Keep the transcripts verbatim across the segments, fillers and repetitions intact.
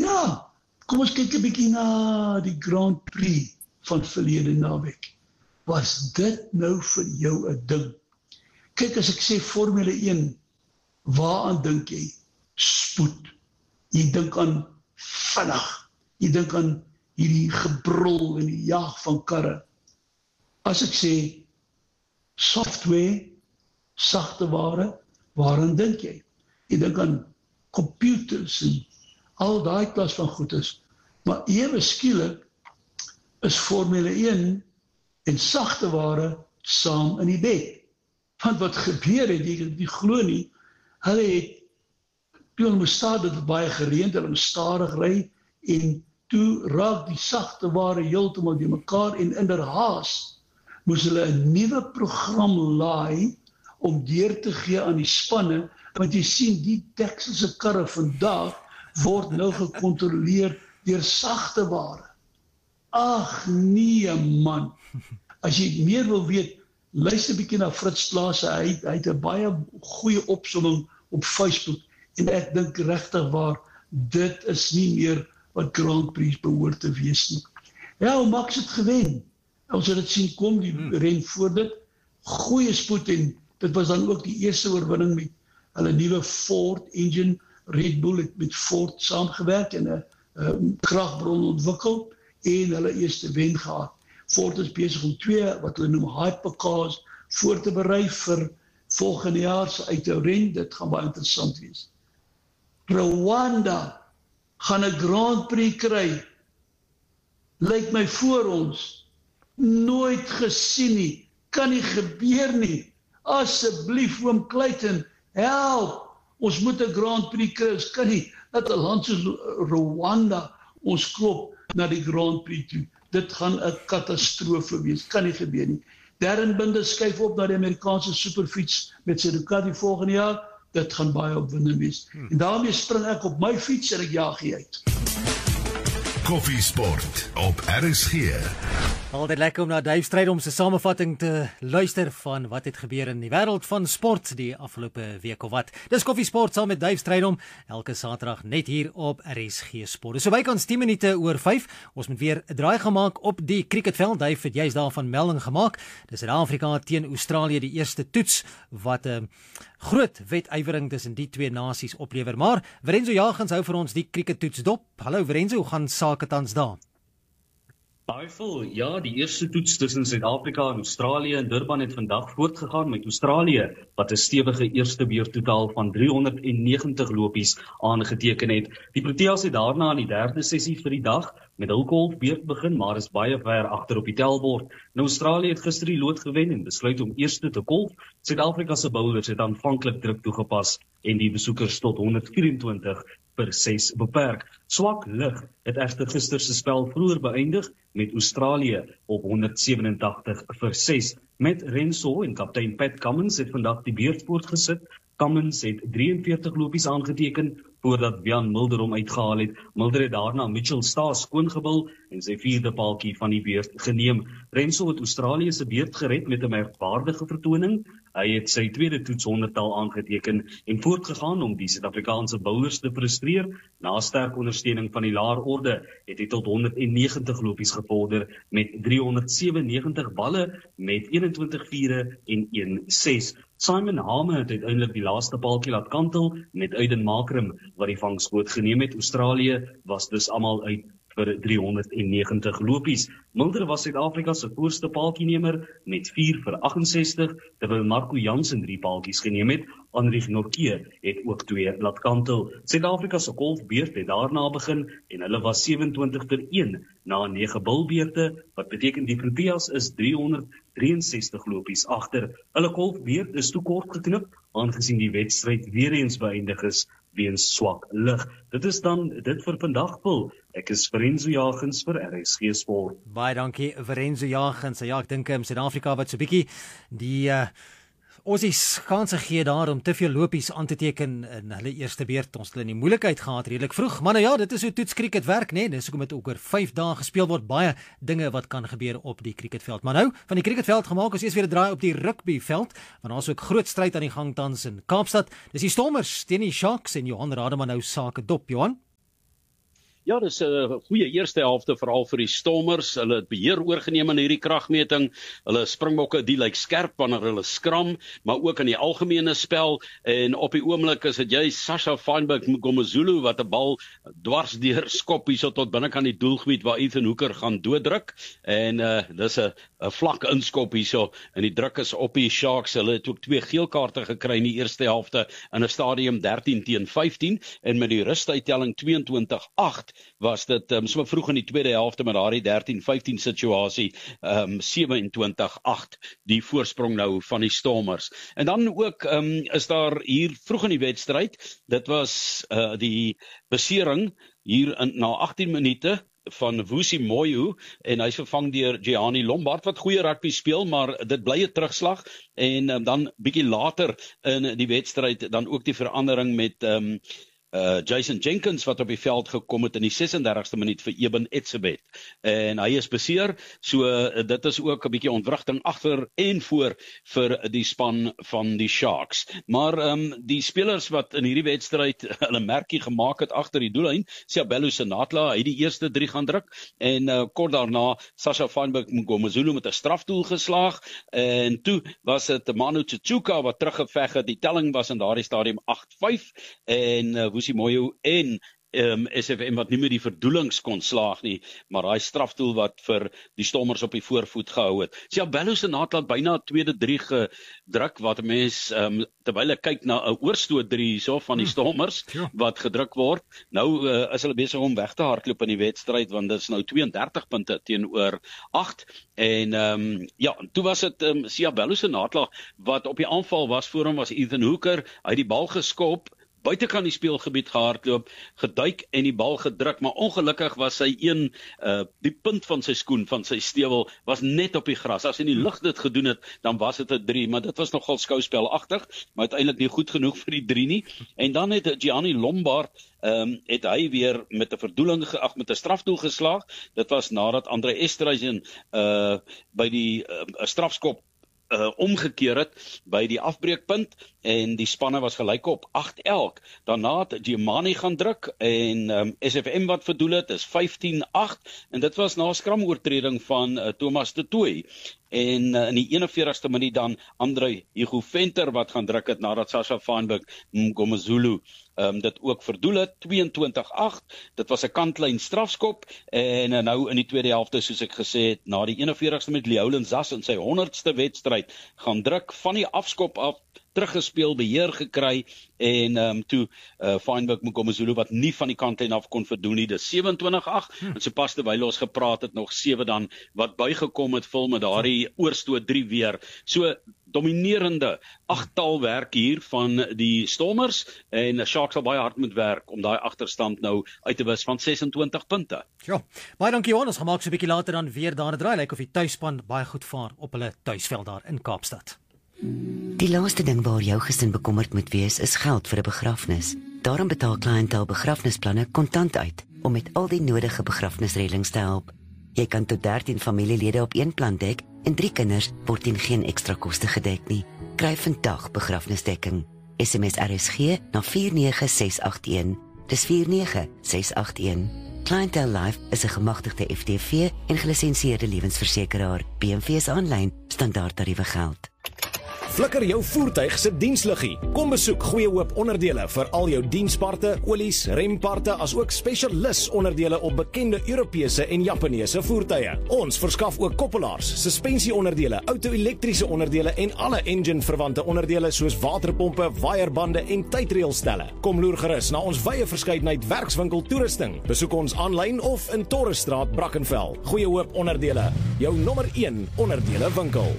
Ja, kom ons kyk 'n bietjie na die Grand Prix van verlede naweek. Was dit nou vir jou 'n ding? Kyk, as ek sê Formule een, waaraan dink jy? Spoed. Jy dink aan vinnig. Jy dink aan hierdie gebrul en die jag van karre. As ek sê software, sagte ware, waaraan dink jy? Jy dink aan computers en al daai klas van goedes. Maar ewe skielik is Formule een en sagte ware saam in die bed. Want wat gebeur het, jy kan nie glo nie, hulle het, toe hulle moes staat, dit het baie gereend, hulle moes stadig ry, en toe raak die sagte ware heeltemal die mekaar, en in der haas moes hulle 'n nuwe program laai om deur te gee aan die spanne, want jy sien die Texelse karre vandag word nou gekontroleer deur sagte ware. Ag nee man, as jy meer wil weet, luister 'n bietjie na Fritz Klase, hy, hy het 'n baie goeie opsomming op Facebook, en ek dink regtig waar, dit is nie meer wat Grand Prix behoort te wees nie. Ja, hoe Max het gewen? Ons het dit sien kom, die hmm. ren voor dit, goeie spoed, en dit was dan ook die eerste oorwinning met hulle nuwe Ford engine. Red Bull het met Ford saamgewerk en 'n um, kragbron ontwikkel en hulle eerste wen gehad. Ford is besig om twee, wat hulle noem hypercars, voor te berei vir volgende jaar se uithou ren. Dit gaan baie interessant wees. Rwanda gaan 'n Grand Prix kry. Lyk my voor ons. Nooit gesien nie. Kan nie gebeur nie. Asseblief oom Clayton, help. Ons moet 'n Grand Prix kry. Ons kan nie dat 'n land soos Rwanda ons klop na die Grand Prix toe. Dit gaan 'n katastrofe wees. Kan nie gebeur nie. Darren Binder skuif op na die Amerikaanse superfiets met sy Ducati volgende jaar. Dit gaan baie opwindend wees. Hmm. En daarmee spring ek op my fiets en ek jaag hier uit. Koffie Sport op R S G. Altyd lekker om na Dave Strydom se samevatting te luister van wat het gebeur in die wêreld van sport die afgelope week of wat. Dis Koffie Sport saam met Dave Strydom elke Saterdag net hier op R S G Sport. So bykans tien minute oor vyf. Ons moet weer 'n draai gemaak op die cricketveld. Dave het juist daarvan melding gemaak. Dis Suid-Afrika teen Australië, die eerste toets wat 'n uh, groot wedywering tussen die twee nasies oplewer. Maar Verenzo Jagers hou vir ons die crickettoets dop. Hallo Verenzo, hoe gaan sake tans daar? Baie vol, ja, die eerste toets tussen Suid-Afrika en Australië in Durban het vandag voortgegaan met Australië, wat 'n stewige eerste beurt totaal van driehonderdnegentig lopies aangeteken het. Die Proteas het daarna aan die derde sessie vir die dag met hul golfbeurt begin, maar is baie ver agter op die tellbord. Nou Australië het gister die lood gewen en besluit om eerste te golf. Suid-Afrika se bowlers het aanvanklik druk toegepas en die besoekers tot honderd vyf-en-twintig vir ses beperk. Swak lig het egter gister se spel vroeër beëindig met Australië op honderd sewe-en-tagtig vir ses. Met Renshaw en kaptein Pat Cummins het vandag die beurt voortgesit. Cummins het drieënveertig lopies aangeteken voordat Jan Mulder hom uitgehaal het. Mulder het daarna Mitchell Starc skoongebul en sy vierde paaltjie van die beurt geneem. Renshaw het Australië se beurt gered met 'n merkwaardige vertoning. Hy het sy tweede toets honderdtal aangeteken en voortgegaan om die Suid-Afrikaanse bowlers te frustreer. Na sterk ondersteuning van die laer orde het hy tot honderdnegentig lopies gevorder met driehonderdsewe-en-negentig balle met eenentwintig vure en een ses. Simon Harmer het uiteindelik die laaste paaltjie laat kantel met Aiden Markram wat die vangskoot geneem het. Australië was dus almal uit vir driehonderdnegentig lopies. Mulder was Suid-Afrika se voorste paaltjienemer met vier vir agt-en-sestig, terwyl Marco Jansen drie paaltjies geneem het. Henrich Nortje het ook twee laat kantel. Suid-Afrika se golfbeurt het daarna begin en hulle was sewe-en-twintig vir een na nege bilbeurte, wat beteken die Proteas is driehonderddrieënsestig lopies agter. Hulle golfbeurt is toe kort geknip, aangesien die wedstryd weer eens beëindig is weens swak lig. Dit is dan dit vir vandag vol. Ek is Verenzo Jagers vir R S G Sport. Baie dankie Verenzo Jagers. Ja, ek dink in Suid-Afrika wat so bietjie die uh, Aussies kanse gee daar om te veel lopies aan te teken in hulle eerste beurt. Ons het in die moeilikheid gehad redelik vroeg. Maar nou ja, dit is hoe toets cricket werk, nee. Dis hoekom dit ook oor vyf dae gespeel word. Baie dinge wat kan gebeur op die cricketveld. Maar nou, van die cricketveld gemaak is eers weer 'n draai op die rugbyveld, want daar is ook groot stryd aan die gang tans in Kaapstad. Dis die Stormers teen die Sharks en Johan Rademan nou sake dop, Johan. ja, dis 'n goeie eerste helfte veral vir die Stormers. Hulle het beheer oorgeneem in hierdie kragmeting. Hulle Springbokke die lyk skerp wanneer hulle skram, maar ook in die algemene spel. En op die oomblik is dit jy Sasha Feinberg Mngomezulu wat 'n bal dwars deur skop hierso tot binnekant die doelgebied waar Ethan Hooker gaan dooddruk. En uh, dis 'n 'n vlak inskop hierso en die druk is op die Sharks. Hulle het ook twee geel kaarte gekry in die eerste helfte in 'n stadium dertien teen vyftien en met die rustuittelling tweeëntwintig agt was dit um, so vroeg in die tweede helfte met daardie dertien vyftien situasie um, sewenentwintig agt die voorsprong nou van die Stormers. En dan ook um, is daar hier vroeg in die wedstryd, dit was uh, die besering hier in, na agttien minute van Vusi Moyo en hy is vervang deur Gianni Lombard wat goeie rugby speel, maar dit bly 'n terugslag en um, dan bietjie later in die wedstryd dan ook die verandering met um, Uh, Jason Jenkins wat op die veld gekom het in die ses en dertigste minuut vir Eben Etzebeth en hy is beseer, so uh, dit is ook 'n bietjie ontwrigting agter en voor vir die span van die Sharks, maar um, die spelers wat in hierdie wedstryd hulle merkie gemaak het agter die doellyn, Siabelo Senatla, hy die eerste drie gaan druk en uh, kort daarna Sasha Feinberg Mngomezulu met 'n strafdoel geslaag en toe was dit Manu Tsutsuka wat teruggeveg het, die telling was in daardie stadium agt vyf en uh, Vusi Moyo en um, S F M wat nie meer die verdoelings kon slaag nie, maar daai strafdoel wat vir die Stormers op die voorvoet gehou het. Siabelo Senatla het byna tweede drie gedruk, wat 'n mens, um, terwyl ek kyk na 'n oorstoot drie hierso van die Stormers, hmm. wat gedruk word, nou uh, is hulle besig om weg te hardloop in die wedstryd, want dit is nou tweeëndertig punte teenoor agt, en um, ja, toe was dit um, Siabelo Senatla wat op die aanval was, voor hom was Ethan Hooker, hy het die bal geskop, buitekant die speelgebied gehardloop, geduik en die bal gedruk, maar ongelukkig was sy een, uh, die punt van sy skoen, van sy stewel, was net op die gras. As hy in die lug dit gedoen het, dan was dit 'n drie, maar dit was nogal skouspelagtig, maar uiteindelik nie goed genoeg vir die drie nie. En dan het Gianni Lombard, um, het hy weer met 'n verdoeling, ag, met 'n strafdoel geslaag. Dit was nadat Andre Esterhuizen uh, by die uh, strafskop Uh, omgekeer het by die afbreekpunt en die spanne was gelyk op agt elk. Daarna het Giamani gaan druk en um, S F M wat verdoel het is vyftien agt en dit was na 'n skramoortreding van uh, Thomas de Tooy. En uh, in die eenenveertigste minuut dan Andre Hugo Venter wat gaan druk het nadat Sasha Feinberg Mngomezulu um, dit ook verdoel het, tweeëntwintig agt, dit was 'n kantlyn strafskop en uh, nou in die tweede helfte, soos ek gesê het, na die eenenveertigste minuut Leolin Zas in sy honderdste wedstryd gaan druk van die afskop af, teruggespeel, beheer gekry en um, toe uh, Feinberg Mngomezulu wat nie van die kantlyn af kon verdoen nie, dis sewenentwintig agt hm. en so pas terwyl ons gepraat het, nog sewe dan wat bygekom het, vul met daardie oorstoot drie weer, so dominerende agtal werk hier van die Stormers en Sharks sal baie hard moet werk om daai agterstand nou uit te wis van sesentwintig punte. Ja, baie dankie Johan, ons gemaak so 'n bietjie later dan weer daar 'n draai, lyk of die tuisspan baie goed vaar op hulle tuisveld daar in Kaapstad. Die laaste ding waar jou gesin bekommerd moet wees is geld vir 'n begrafnis. Daarom betaal Clientele begrafnisplanne kontant uit om met al die nodige begrafnisreëlings te help. Jy kan tot dertien familielede op een plan dek en drie kinders word teen geen ekstra koste gedek nie. Kry vandag begrafnisdekking. S M S R S G na vier nege ses agt een. Dis vier nege ses agt een. Clientele Life is 'n gemagtigde F T V en gelisensieerde lewensversekeraar. B M W is aanlyn, standaard tariewe geld. Flikker jou voertuig se diensliggie. Kom besoek Goeie Hoop Onderdele vir al jou diensparte, olies, remparte, as ook spesialis onderdele op bekende Europese en Japaneese voertuie. Ons verskaf ook koppelaars, suspensieonderdele, auto-elektriese onderdele en alle engine-verwante onderdele soos waterpompe, waaierbande en tydreelstelle. Kom loer gerus na ons wye verskeidenheid werkswinkel toerusting. Besoek ons aanlyn of in Torresstraat, Brackenfell. Goeie Hoop Onderdele, jou nommer een onderdele winkel.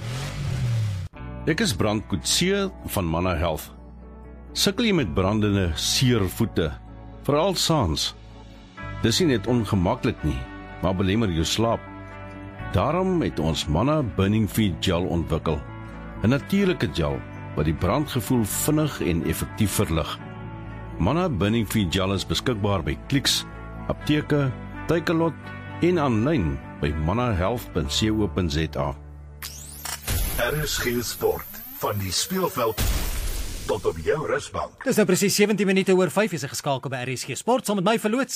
Ek is Brand Coetzee van Manna Health. Sukkel jy met brandende, seer voete, veral saans? Dis nie net ongemaklik nie, maar belemmer jou slaap. Daarom het ons Manna Burning Feet Gel ontwikkel. 'n natuurlike gel wat die brandgevoel vinnig en effektief verlig. Manna Burning Feet Gel is beskikbaar by Clicks, apteke, Takealot en aanlyn by manna health punt co punt za. R S G Sport, van die speelveld tot op jou rusbank. Dis nou presies sewentien minute oor vyf, is geskakel by R S G Sport, saam met my verloots